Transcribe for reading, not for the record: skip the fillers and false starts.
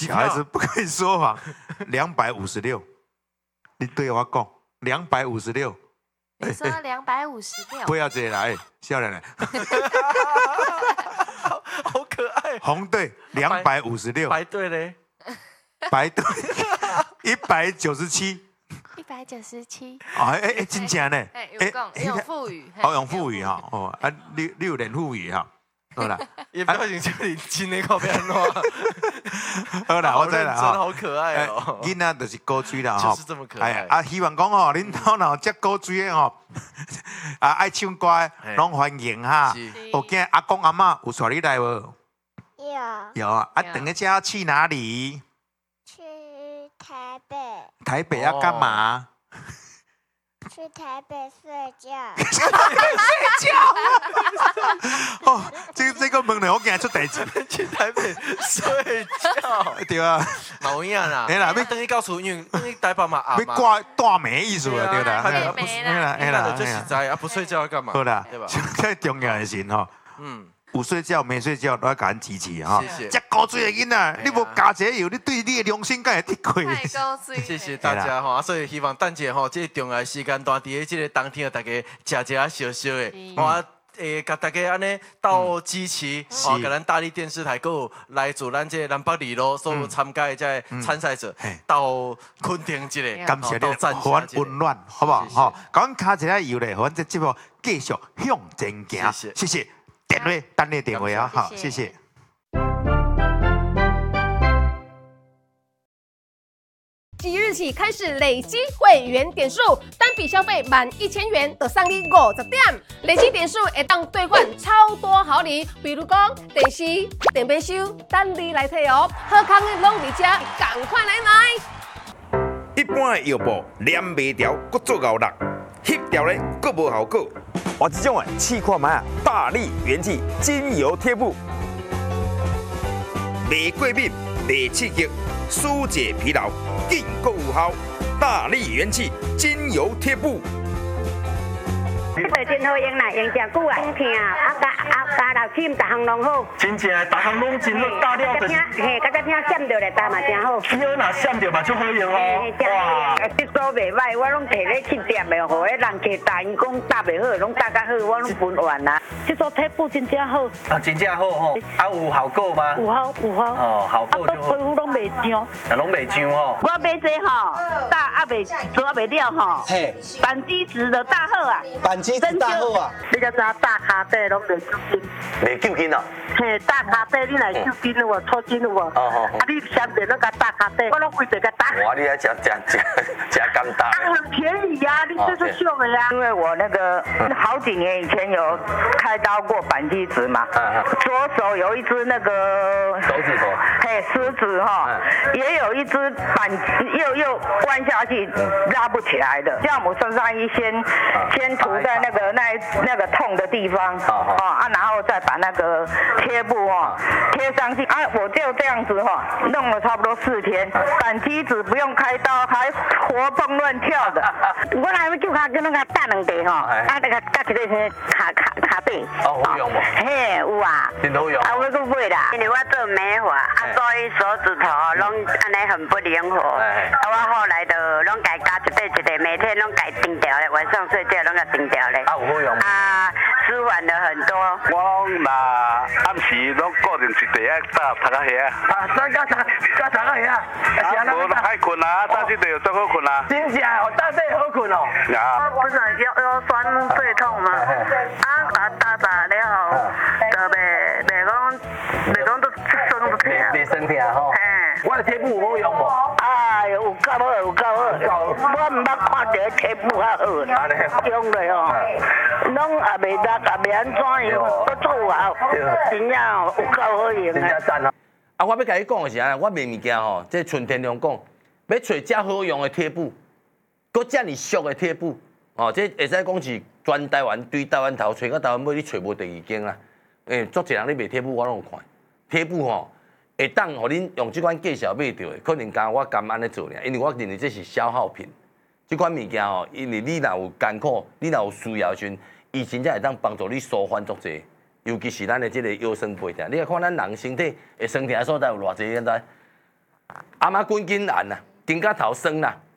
小孩子不可以说谎，256。你对我讲256。 你说256， 不要这来，笑脸嘞。 好可爱。 红队256， 白队嘞？ 白队197。 197。 真正呢？ 有讲用富裕， 用富裕哈，你有练富裕哈，好啦。 也表情就你今天靠边喏。 好啦，我知啦哈。好可爱哦。 囡仔就是古锥啦吼，就是这么可爱。 希望讲吼，恁头若有接古锥的吼，爱唱歌的拢欢迎哈。有惊阿公阿嬷有带你来无？有啊。等一下要去哪里？ 去台北。 台北要干嘛？ 去台北睡觉。 睡觉。哦，这个问题我惊出代志。 去台北睡觉。 对啊。 冇影啦。 哎啦， 要等你告诉因为等你台北嘛暗嘛。 要挂大暝意思啦，对啦。 哎啦，就实在啊，不睡觉要干嘛？ 好啦， 对吧？ 最重要的是吼，有睡觉没睡觉都要甲咱支持哈。 谢谢。 食古锥的囡仔，你无加这油，你对你的良心敢会得亏？ 太高追。 谢谢大家哈，所以希望等者吼，这重要的时间段，伫咧这个冬天，大家食一下烧烧的，我甲大家安尼斗支持，哦，甲咱大力电视台，还有来自咱这南北二路所有参加的这参赛者，斗肯定一个， 感谢你，互阮温暖，好不好？好，甲阮卡一下油咧，互阮这节目继续向前行。谢谢。电话，等你电话啊！好，谢谢。 即日起开始累积会员点数，单笔消费满1000元就送你50点，累积点数会当兑换超多好礼，比如讲电视、电冰箱，等你来摕哦。好康的拢伫这，赶快来买！ 一般的药布粘袂条，搁做咬力，翕条咧搁无效果。我这种试看卖啊，大力元气精油贴布，袂过敏，袂刺激，疏解疲劳，更够有效。大力元气精油贴布。 这个真好用啦，用真久啊，痛加老尖，逐项拢好。 真正的，逐项拢真好，大了就是。 嘿，甲只听闪着咧，打嘛真好。 腰若闪着嘛，足好用哦。 哇，这所袂歹，我拢摕咧去店的，互迄人摕打因讲打袂好，拢打较好，我拢分完啦。这所贴布真正好。 啊，真正好吼。啊，有效果吗？ 有效。 哦，效果就好。 皮肤拢袂痒。 啊，拢袂痒吼。 我买这吼，打还袂做还袂了吼。 嘿。 扳机质的大好啊。 扳机质大好啊。 你才知大骹底拢袂揪筋。 袂揪筋哦。 嘿，大骹底你来揪筋有无？抽筋有无？啊，你相对那个大骹底，我拢规地个打。 哇，你还吃甘大。 很便宜呀，你这是秀的呀。 因为我那个好几年以前有开刀过扳机指嘛，左手有一只那个手指头， 嘿，食指哈，也有一只扳又弯下去拉不起来的。酵母身上衣先涂在那个痛的地方，然后再把那个贴布贴上去啊，我就这样子弄了差不多4天，扳机指不用开刀，还活蹦乱跳的。我来要叫他跟那个打2地那个甲一个卡底。 哦，好用无？ 嘿，有啊。 真好用。 啊，我搁买啦。因为我做美发，所以手指头拢安尼很不灵活。我后来就拢家加一个，每天拢家定掉咧，晚上睡觉拢甲定掉咧。 啊，有好用。 舒缓了很多。 我嘛暗时拢固定一地啊，搭读下遐。 加读下。 无就爱困啊，搭这地就最好困啊。 真正哦，搭这好困哦。 啊。 不是腰酸背痛吗？打了后，就袂讲都酸不痛。 袂酸痛吼。我的贴布有好用无？ 哎，有够好，有够好。我唔捌看到贴布较好，用咧拢也袂落，也袂安怎样，都做好，真正有够好用。 真正赞哦！啊，我要甲你讲的是啊，我卖物件吼，这纯天良讲，要找遮好用的贴布，搁遮尔俗的贴布，这会使讲是全台湾对台湾头，找到台湾尾，你找无第2间啦。足侪人咧卖贴布，我拢有看。贴布会当互恁用即款介绍买到的，可能我甘安尼做尔，因为我认为这是消耗品。即款物件因为你若有艰苦，你若有需要的时阵，伊真正会当帮助你舒缓足侪。尤其是咱的这个腰酸背痛，你来看咱人身体会酸痛的所在有偌济，现在阿妈滚筋烂啦，顶甲头酸啦，